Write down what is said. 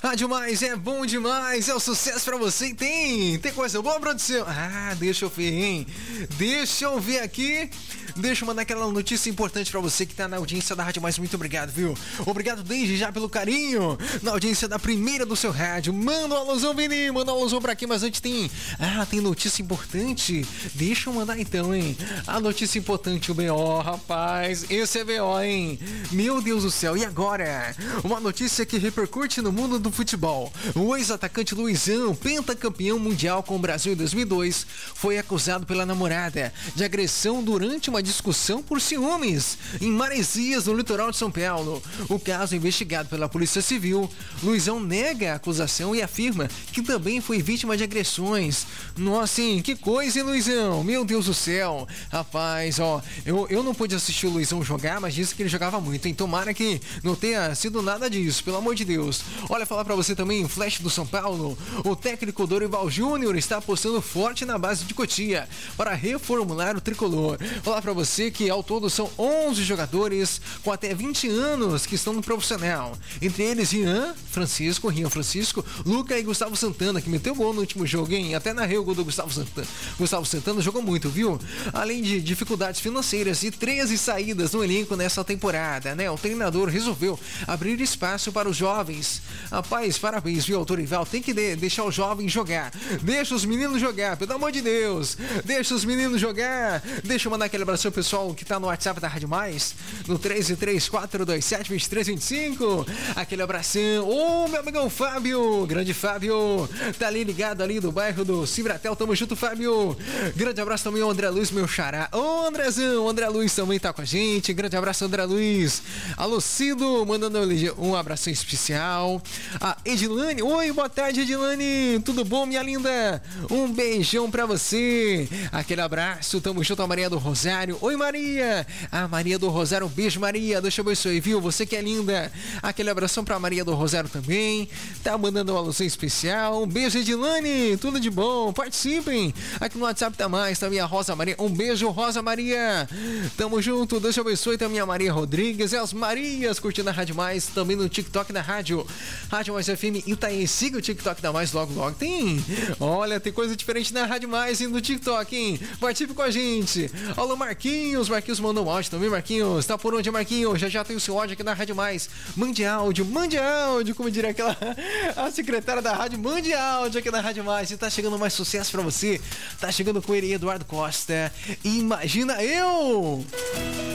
Rádio Mais é bom demais, é o sucesso pra você e tem coisa boa, produção? Deixa eu ver, hein? Deixa eu ver aqui. Deixa eu mandar aquela notícia importante pra você que tá na audiência da Rádio Mais. Muito obrigado, viu? Obrigado desde já pelo carinho na audiência da primeira do seu rádio. Manda um alusão, Vini, manda um alusão pra aqui, mas antes tem notícia importante. Deixa eu mandar então, hein? A notícia importante, o BO, rapaz. Esse é BO, hein? Meu Deus do céu, e agora? Uma notícia que repercute no mundo do futebol. O ex-atacante Luizão, pentacampeão mundial com o Brasil em 2002, foi acusado pela namorada de agressão durante uma discussão por ciúmes em Maresias, no litoral de São Paulo. O caso é investigado pela Polícia Civil. Luizão nega a acusação e afirma que também foi vítima de agressões. Nossa, hein? Que coisa, hein, Luizão? Meu Deus do céu. Rapaz, eu não pude assistir o Luizão jogar, mas disse que ele jogava muito, hein? Tomara que não tenha sido nada disso, pelo amor de Deus. Olha, falar pra você também, flash do São Paulo. O técnico Dorival Júnior está apostando forte na base de Cotia para reformular o tricolor. Falar pra você que ao todo são 11 jogadores com até 20 anos que estão no profissional. Entre eles, Rian Francisco, Luca e Gustavo Santana, que meteu gol no último jogo, hein? Até narrei o gol do Gustavo Santana. Gustavo Santana jogou muito, viu? Além de dificuldades financeiras e 13 saídas no elenco nessa temporada, né? O treinador resolveu abrir espaço para os jovens. Rapaz, parabéns, viu, Dorival? Tem que deixar os jovens jogar. Deixa os meninos jogar, pelo amor de Deus. Deixa os meninos jogar. Deixa eu mandar aquele abraço ao pessoal que tá no WhatsApp da Rádio Mais, no 1334272325. Aquele abração. Ô, meu amigão Fábio, grande Fábio, tá ali ligado ali do bairro do Cibratel. Tamo junto, Fábio. Grande abraço também ao André Luiz, meu xará. Ô, Andrezão, André Luiz também tá com a gente. Grande abraço, André Luiz. Alô, Cido, mandando um abração especial. A Edilane. Oi, boa tarde, Edilane. Tudo bom, minha linda? Um beijão pra você. Aquele abraço. Tamo junto, a Maria do Rosário. Oi, Maria. A Maria do Rosário. Um beijo, Maria. Deixa eu abençoe, viu? Você que é linda. Aquele abração pra Maria do Rosário também. Tá mandando uma alusão especial. Um beijo, Edilane. Tudo de bom. Participem. Aqui no WhatsApp tá mais. Também a Rosa Maria. Um beijo, Rosa Maria. Tamo junto. Deixa eu abençoe também a Maria Rodrigues. E as Marias curtindo a Rádio Mais. Também no TikTok da rádio. Rádio Mais FM Itaí. Siga o TikTok da Mais logo. Tem. Olha, tem coisa diferente na Rádio Mais e no TikTok, hein? Participe com a gente. Alô, Marquinhos. Marquinhos mandou um áudio também, Marquinhos. Tá por onde, Marquinhos? Já tem o seu áudio aqui na Rádio Mais. Mande áudio, como diria aquela a secretária da rádio. Mande áudio aqui na Rádio Mais. E tá chegando mais sucesso pra você. Tá chegando com ele, Eduardo Costa. Imagina eu!